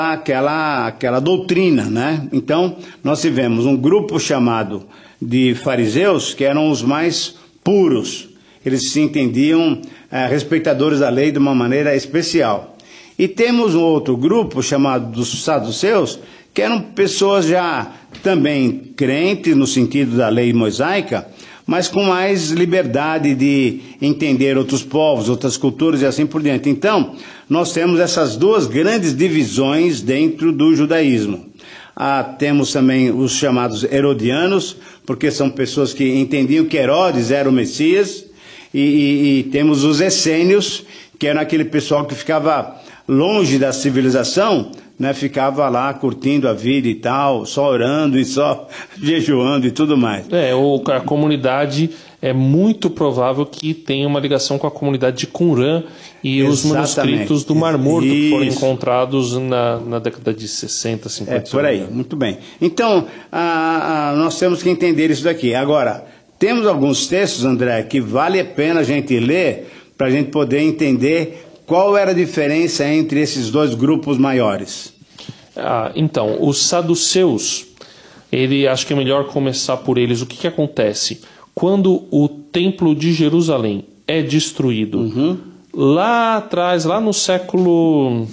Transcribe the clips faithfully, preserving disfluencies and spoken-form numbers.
aquela, aquela doutrina, né? Então, nós tivemos um grupo chamado de fariseus, que eram os mais puros. Eles se entendiam eh, respeitadores da lei de uma maneira especial. E temos um outro grupo chamado dos saduceus, que eram pessoas já também crentes no sentido da lei mosaica, mas com mais liberdade de entender outros povos, outras culturas e assim por diante. Então, nós temos essas duas grandes divisões dentro do judaísmo. Ah, temos também os chamados herodianos, porque são pessoas que entendiam que Herodes era o Messias, e, e, e temos os essênios, que eram aquele pessoal que ficava longe da civilização, né, ficava lá curtindo a vida e tal, só orando e só jejuando e tudo mais. É, o, a comunidade é muito provável que tenha uma ligação com a comunidade de Qumran e Exatamente. Os manuscritos do Mar Morto Isso. que foram encontrados na, na década de sessenta, cinquenta. É, por aí, muito bem. Então, a, a, nós temos que entender isso daqui. Agora, temos alguns textos, André, que vale a pena a gente ler para a gente poder entender qual era a diferença entre esses dois grupos maiores. Ah, então, os saduceus, ele, acho que é melhor começar por eles. O que, que acontece? Quando o templo de Jerusalém é destruído, uhum. lá atrás, lá no século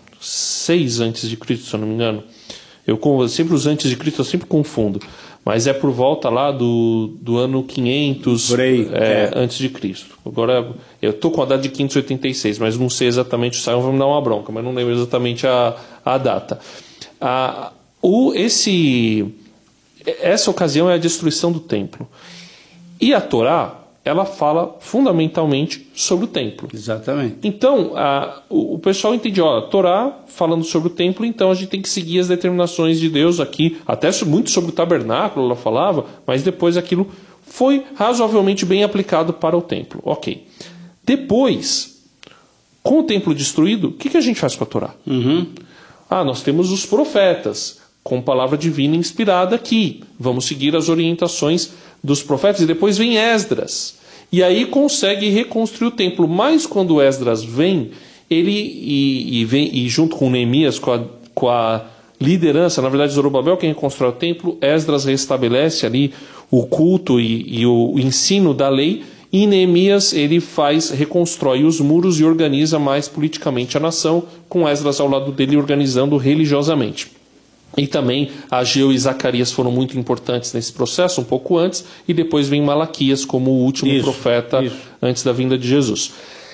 seis antes de Cristo, se eu não me engano, eu sempre os antes de Cristo eu sempre confundo, mas é por volta lá do, do ano quinhentos por aí, é, é. antes de Cristo. Agora, eu estou com a data de quinhentos e oitenta e seis, mas não sei exatamente, o Simon vai me dar uma bronca, mas não lembro exatamente a, a data. A, o, esse, essa ocasião é a destruição do templo. E a Torá, ela fala fundamentalmente sobre o templo. Exatamente. Então, a, o, o pessoal entende, ó, a Torá falando sobre o templo, então a gente tem que seguir as determinações de Deus aqui, até muito sobre o tabernáculo ela falava, mas depois aquilo foi razoavelmente bem aplicado para o templo. Ok. Depois, com o templo destruído, o que, que a gente faz com a Torá? Uhum. Ah, nós temos os profetas, com palavra divina inspirada aqui. Vamos seguir as orientações dos profetas, e depois vem Esdras. E aí consegue reconstruir o templo. Mas quando Esdras vem, ele e, e vem e junto com Neemias, com a, com a liderança, na verdade Zorobabel quem reconstrói o templo, Esdras restabelece ali o culto e, e o ensino da lei, e Neemias ele faz, reconstrói os muros e organiza mais politicamente a nação, com Esdras ao lado dele organizando religiosamente. E também Ageu e Zacarias foram muito importantes nesse processo, um pouco antes, e depois vem Malaquias como o último isso, profeta isso. antes da vinda de Jesus.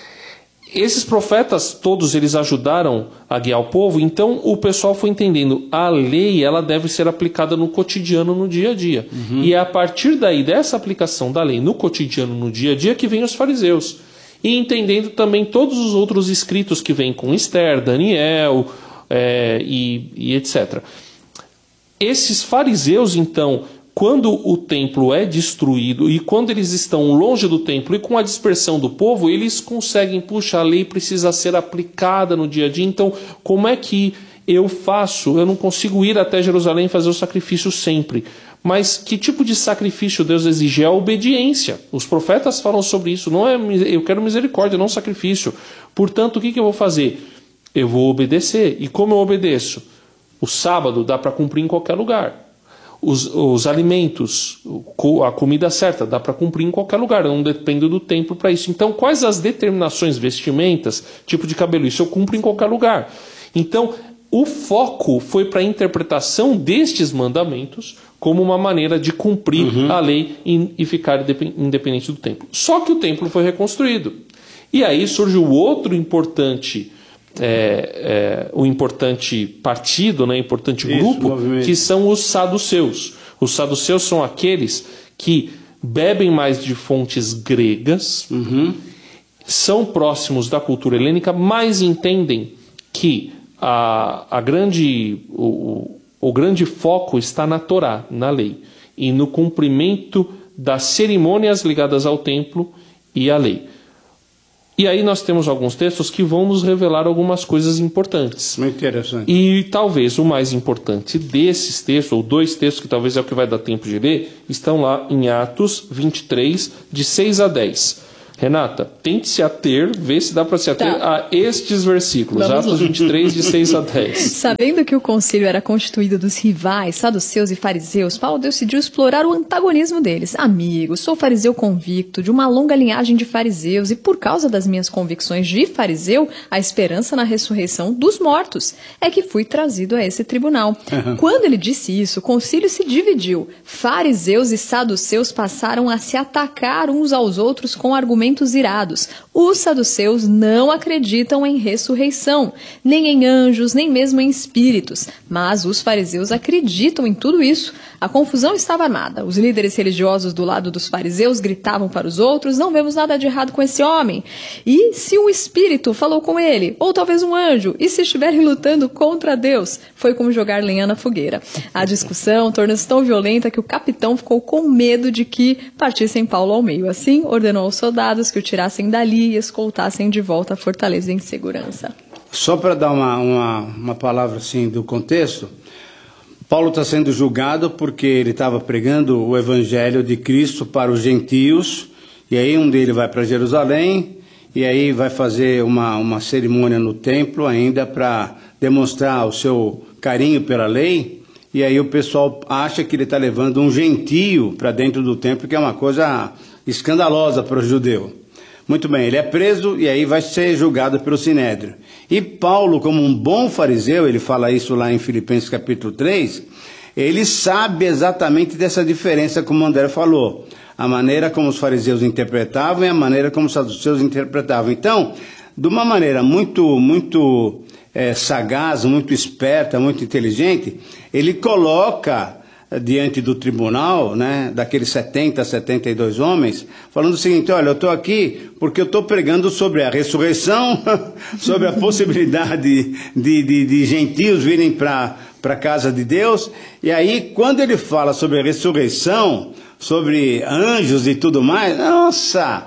Esses profetas, todos eles ajudaram a guiar o povo, então o pessoal foi entendendo, a lei ela deve ser aplicada no cotidiano, no dia a dia. Uhum. E é a partir daí, dessa aplicação da lei no cotidiano, no dia a dia, que vem os fariseus. E entendendo também todos os outros escritos que vêm com Esther, Daniel é, e, e etcétera. Esses fariseus, então, quando o templo é destruído e quando eles estão longe do templo e com a dispersão do povo, eles conseguem, puxa, a lei precisa ser aplicada no dia a dia, então como é que eu faço? Eu não consigo ir até Jerusalém e fazer o sacrifício sempre. Mas que tipo de sacrifício Deus exige? É a obediência. Os profetas falam sobre isso. Não é, eu quero misericórdia, não sacrifício. Portanto, o que, que eu vou fazer? Eu vou obedecer. E como eu obedeço? O sábado dá para cumprir em qualquer lugar. Os, os alimentos, a comida certa, dá para cumprir em qualquer lugar. Eu não dependo do templo para isso. Então, quais as determinações, vestimentas, tipo de cabelo? Isso eu cumpro em qualquer lugar. Então, o foco foi para a interpretação destes mandamentos como uma maneira de cumprir uhum. a lei e, e ficar independente do templo. Só que o templo foi reconstruído. E aí surge o outro importante... É, é, o importante partido, né, importante grupo, Isso, que são os saduceus. Os saduceus são aqueles que bebem mais de fontes gregas, uhum. são próximos da cultura helênica, mas entendem que a, a grande, o, o grande foco está na Torá, na lei, e no cumprimento das cerimônias ligadas ao templo e à lei. E aí nós temos alguns textos que vão nos revelar algumas coisas importantes. Muito interessante. E talvez o mais importante desses textos, ou dois textos que talvez é o que vai dar tempo de ler, estão lá em Atos vinte e três, de seis a dez. Renata, tente se ater, vê se dá para se ater Tá. a estes versículos, Vamos Atos lá. vinte e três, de seis a dez. Sabendo que o concílio era constituído dos rivais, saduceus e fariseus, Paulo decidiu explorar o antagonismo deles. Amigo, sou fariseu convicto, de uma longa linhagem de fariseus, e por causa das minhas convicções de fariseu, a esperança na ressurreição dos mortos é que fui trazido a esse tribunal. Uhum. Quando ele disse isso, o concílio se dividiu. Fariseus e saduceus passaram a se atacar uns aos outros com argumentos irados. Os saduceus não acreditam em ressurreição, nem em anjos, nem mesmo em espíritos, mas os fariseus acreditam em tudo isso. A confusão estava armada. Os líderes religiosos do lado dos fariseus gritavam para os outros: não vemos nada de errado com esse homem. E se um espírito falou com ele, ou talvez um anjo, e se estiverem lutando contra Deus? Foi como jogar lenha na fogueira. A discussão tornou-se tão violenta que o capitão ficou com medo de que partissem Paulo ao meio. Assim, ordenou aos soldados que o tirassem dali e escoltassem de volta à fortaleza em segurança. Só para dar uma, uma, uma palavra assim do contexto, Paulo está sendo julgado porque ele estava pregando o evangelho de Cristo para os gentios, e aí um deles vai para Jerusalém, e aí vai fazer uma, uma cerimônia no templo ainda para demonstrar o seu carinho pela lei, e aí o pessoal acha que ele está levando um gentio para dentro do templo, que é uma coisa escandalosa para o judeu. Muito bem, ele é preso e aí vai ser julgado pelo Sinédrio. E Paulo, como um bom fariseu, ele fala isso lá em Filipenses capítulo três, ele sabe exatamente dessa diferença, como o André falou, a maneira como os fariseus interpretavam e a maneira como os saduceus interpretavam. Então, de uma maneira muito, muito é, sagaz, muito esperta, muito inteligente, ele coloca diante do tribunal, né, daqueles setenta, setenta e dois homens, falando o seguinte: olha, eu estou aqui porque eu estou pregando sobre a ressurreição, sobre a possibilidade de, de, de gentios virem para a casa de Deus, e aí quando ele fala sobre a ressurreição, sobre anjos e tudo mais, nossa,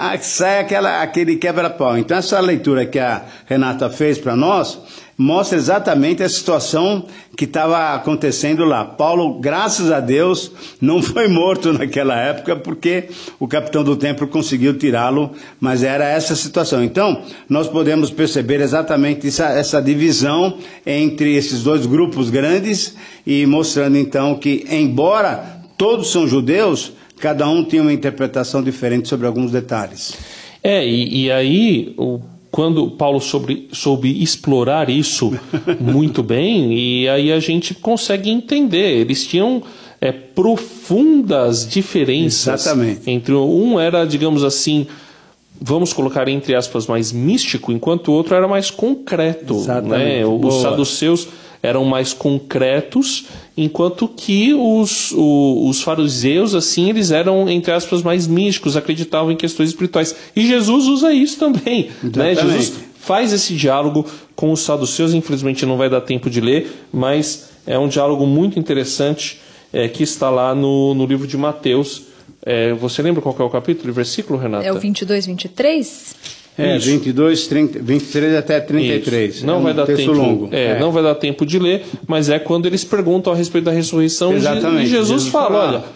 sai aquela, aquele quebra-pau. Então essa leitura que a Renata fez para nós mostra exatamente a situação que estava acontecendo lá. Paulo, graças a Deus, não foi morto naquela época, porque o capitão do templo conseguiu tirá-lo, mas era essa a situação. Então, nós podemos perceber exatamente essa, essa divisão entre esses dois grupos grandes, e mostrando então que, embora todos são judeus, cada um tinha uma interpretação diferente sobre alguns detalhes. É, e, e aí, o, quando Paulo sobre, soube explorar isso muito bem, e aí a gente consegue entender. Eles tinham é, profundas diferenças. Exatamente. Entre um era, digamos assim, vamos colocar entre aspas, mais místico, enquanto o outro era mais concreto. Né? Os Boa. saduceus eram mais concretos, enquanto que os, os, os fariseus, assim, eles eram, entre aspas, mais místicos, acreditavam em questões espirituais. E Jesus usa isso também. Né? Jesus faz esse diálogo com os saduceus, infelizmente não vai dar tempo de ler, mas é um diálogo muito interessante é, que está lá no, no livro de Mateus. É, você lembra qual que é o capítulo e versículo, Renata? É o vinte e dois, vinte e três? É, Isso. vinte e dois, trinta, vinte e três até trinta e três. Isso. Não, é um vai dar texto tempo, longo. é, É. não vai dar tempo de ler, mas é quando eles perguntam a respeito da ressurreição. Exatamente. E Jesus, Jesus fala, fala, olha,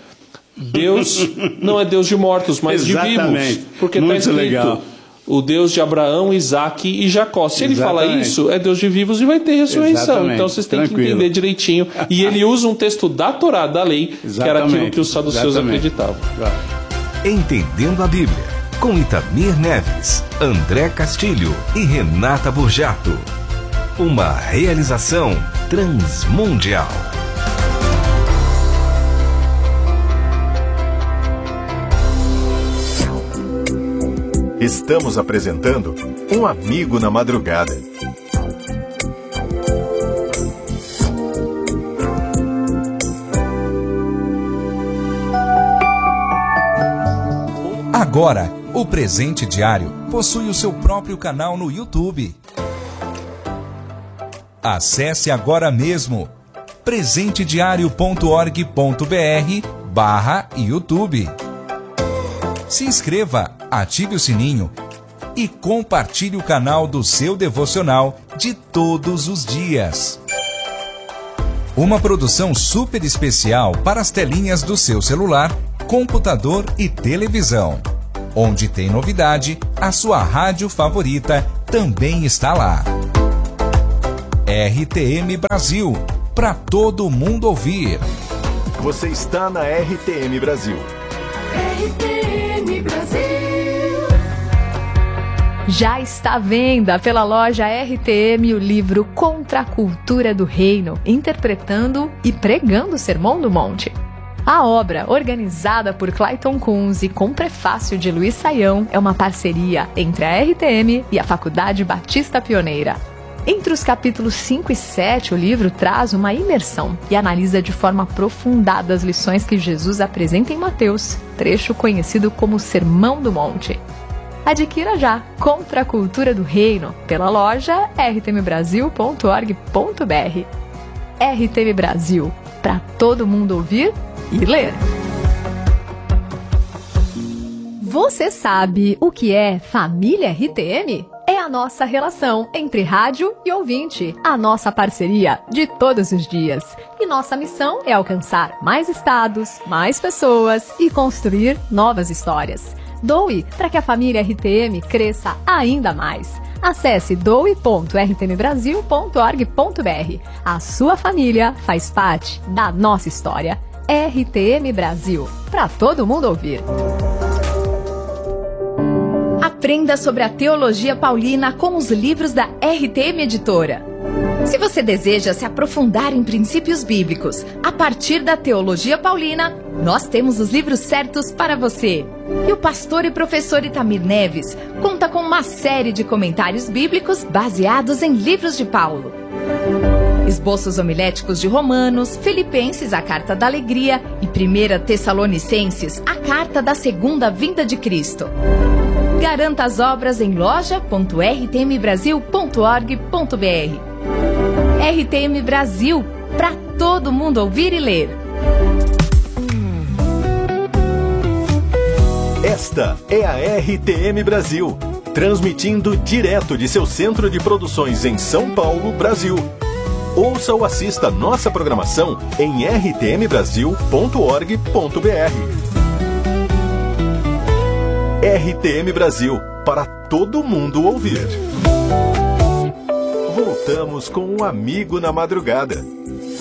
Deus não é Deus de mortos, mas de Exatamente. vivos. Porque está Muito escrito, legal. o Deus de Abraão, Isaac e Jacó. Se ele fala Exatamente. isso, é Deus de vivos e vai ter ressurreição. Exatamente. Então vocês têm Tranquilo. que entender direitinho. E ele usa um texto da Torá, da lei, Exatamente. que era aquilo que os saduceus Exatamente. acreditavam. Entendendo a Bíblia, com Itamir Neves, André Castilho e Renata Burjato. Uma realização transmundial. Estamos apresentando Um Amigo na Madrugada. Agora, o Presente Diário possui o seu próprio canal no YouTube. Acesse agora mesmo presentediario ponto org ponto br barra YouTube. Se inscreva, ative o sininho e compartilhe o canal do seu devocional de todos os dias. Uma produção super especial para as telinhas do seu celular, computador e televisão. Onde tem novidade, a sua rádio favorita também está lá. R T M Brasil, para todo mundo ouvir. Você está na R T M Brasil. R T M Brasil. Já está à venda pela loja R T M o livro Contra a Cultura do Reino, interpretando e pregando o Sermão do Monte. A obra, organizada por Clayton Kunz e com prefácio de Luiz Saião, é uma parceria entre a R T M e a Faculdade Batista Pioneira. Entre os capítulos cinco e sete, o livro traz uma imersão e analisa de forma aprofundada as lições que Jesus apresenta em Mateus, trecho conhecido como Sermão do Monte. Adquira já Contra a Cultura do Reino pela loja r t m brasil ponto org ponto b r. R T M Brasil, para todo mundo ouvir e ler. Você sabe o que é família R T M? É a nossa relação entre rádio e ouvinte, a nossa parceria de todos os dias. E nossa missão é alcançar mais estados, mais pessoas e construir novas histórias. Doe para que a família R T M cresça ainda mais. Acesse doe ponto r t m brasil ponto org ponto b r. A sua família faz parte da nossa história. R T M Brasil, para todo mundo ouvir. Aprenda sobre a teologia paulina com os livros da R T M Editora. Se você deseja se aprofundar em princípios bíblicos a partir da teologia paulina, nós temos os livros certos para você. E o pastor e professor Itamir Neves conta com uma série de comentários bíblicos baseados em livros de Paulo. Esboços homiléticos de Romanos, Filipenses, a Carta da Alegria e primeira Tessalonicenses, a Carta da Segunda Vinda de Cristo. Garanta as obras em loja ponto r t m brasil ponto org ponto b r. R T M Brasil, para todo mundo ouvir e ler. Esta é a R T M Brasil, transmitindo direto de seu centro de produções em São Paulo, Brasil. Ouça ou assista nossa programação em r t m brasil ponto org ponto b r. R T M Brasil, para todo mundo ouvir. Voltamos com um amigo na madrugada.